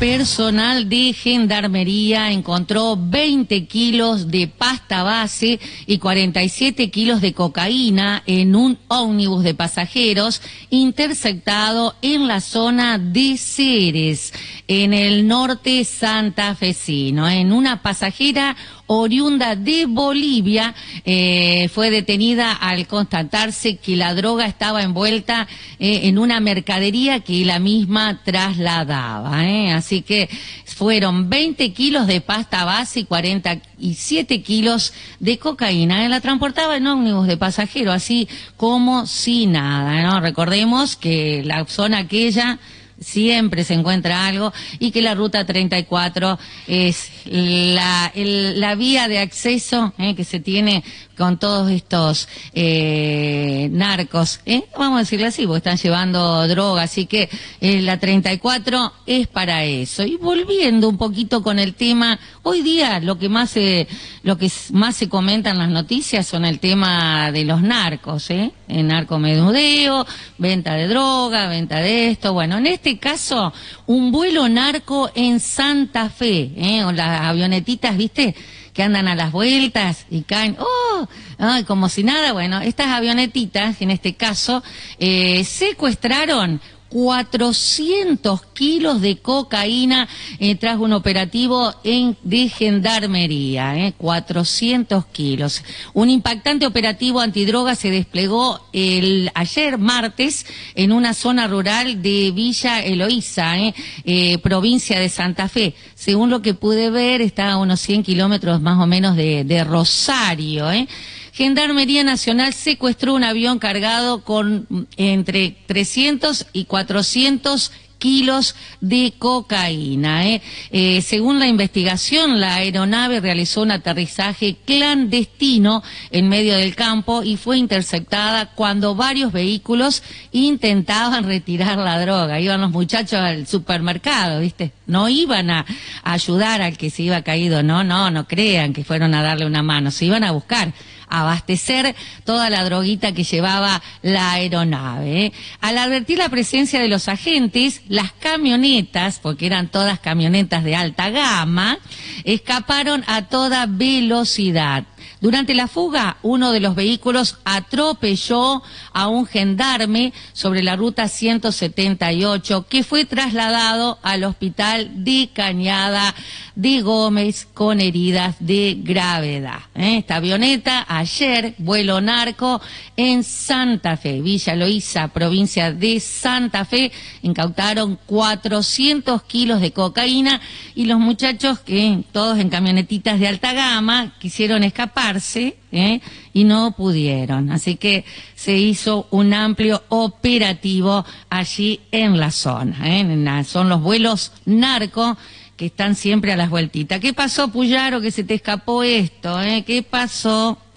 Personal de Gendarmería encontró 20 kilos de pasta base y 47 kilos de cocaína en un ómnibus de pasajeros interceptado en la zona de Ceres, en el norte santafesino. En una pasajera oriunda de Bolivia, fue detenida al constatarse que la droga estaba envuelta en una mercadería que la misma trasladaba. Así que fueron 20 kilos de pasta base y 47 kilos de cocaína. La transportaba en ómnibus de pasajeros, así como si nada, ¿no? Recordemos que la zona aquella siempre se encuentra algo y que la ruta 34 es la vía de acceso que se tiene con todos estos narcos, vamos a decirle así, porque están llevando droga, así que la 34 es para eso. Y volviendo un poquito con el tema, hoy día lo que más se comenta en las noticias son el tema de los narcos, el narcomenudeo, venta de droga, venta de esto. Bueno, en este caso, un vuelo narco en Santa Fe, o las avionetitas, ¿viste?, que andan a las vueltas y caen, como si nada. Bueno, estas avionetitas, en este caso, secuestraron 400 kilos de cocaína tras un operativo de gendarmería, 400 kilos. Un impactante operativo antidroga se desplegó ayer martes en una zona rural de Villa Eloísa, provincia de Santa Fe. Según lo que pude ver, está a unos 100 kilómetros más o menos de Rosario, Gendarmería Nacional secuestró un avión cargado con entre 300 y 400 kilos de cocaína. Según la investigación, la aeronave realizó un aterrizaje clandestino en medio del campo y fue interceptada cuando varios vehículos intentaban retirar la droga. Iban los muchachos al supermercado, ¿viste? No iban a ayudar al que se iba caído, no crean que fueron a darle una mano, se iban a buscar abastecer toda la droguita que llevaba la aeronave. Al advertir la presencia de los agentes, las camionetas, porque eran todas camionetas de alta gama, escaparon a toda velocidad. Durante la fuga, uno de los vehículos atropelló a un gendarme sobre la ruta 178, que fue trasladado al hospital de Cañada de Gómez con heridas de gravedad. Esta avioneta, ayer, vuelo narco en Santa Fe, Villa Eloísa, provincia de Santa Fe, incautaron 400 kilos de cocaína y los muchachos, que todos en camionetitas de alta gama, quisieron escaparse, y no pudieron. Así que se hizo un amplio operativo allí en la zona. Son los vuelos narco que están siempre a las vueltitas. ¿Qué pasó, Puyaro, que se te escapó esto? ¿Qué pasó?